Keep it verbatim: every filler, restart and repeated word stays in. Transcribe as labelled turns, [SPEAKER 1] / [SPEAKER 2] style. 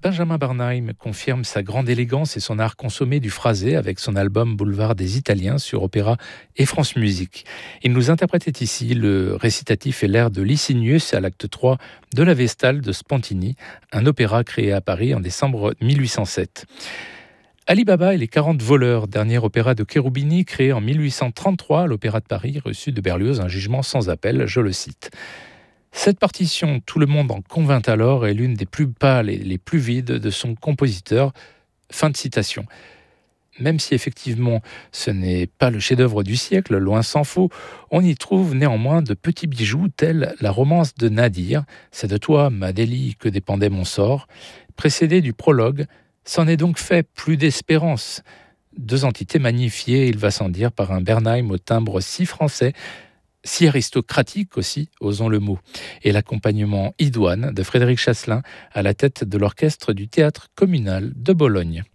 [SPEAKER 1] Benjamin Bernheim confirme sa grande élégance et son art consommé du phrasé avec son album Boulevard des Italiens sur Opéra et France Musique. Il nous interprétait ici le récitatif et l'air de Licinius à l'acte trois de la Vestale de Spontini, un opéra créé à Paris en décembre mille huit cent sept. Ali Baba et les quarante voleurs, dernier opéra de Cherubini créé en mille huit cent trente-trois à l'Opéra de Paris, reçu de Berlioz un jugement sans appel, je le cite. Cette partition, tout le monde en convint alors, est l'une des plus pâles et les plus vides de son compositeur. Fin de citation. Même si effectivement ce n'est pas le chef-d'œuvre du siècle, loin s'en faut, on y trouve néanmoins de petits bijoux tels la romance de Nadir, c'est de toi, Madélie, que dépendait mon sort, précédée du prologue, c'en est donc fait plus d'espérance. Deux entités magnifiées, il va sans dire, par un Bernheim au timbre si français, si aristocratique aussi, osons le mot, et l'accompagnement idoine de Frédéric Chasselin à la tête de l'orchestre du théâtre communal de Bologne.